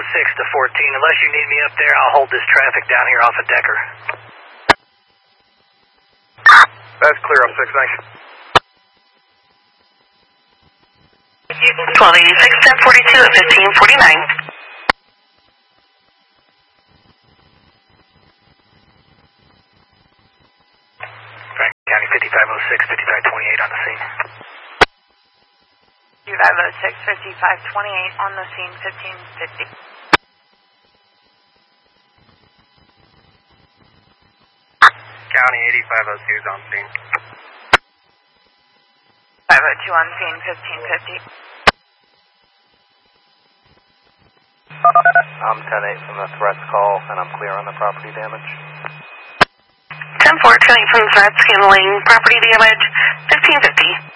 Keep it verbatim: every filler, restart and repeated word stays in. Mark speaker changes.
Speaker 1: six to fourteen. Unless you need me up there, I'll hold this traffic down here off of Decker.
Speaker 2: That's clear off six, thanks.
Speaker 3: twelve eighty-six, ten forty-two at fifteen forty-nine.
Speaker 1: Franklin County fifty-five oh six, fifty-five twenty-eight on the scene.
Speaker 4: fifty-five oh six, fifty-five twenty-eight on the scene, fifteen fifty.
Speaker 2: County eighty-five oh two is on scene.
Speaker 4: five oh two on scene, fifteen fifty.
Speaker 5: I'm ten eight from the threats call, and I'm clear on the property damage.
Speaker 3: ten four, ten eight from threats, handling property damage, fifteen fifty.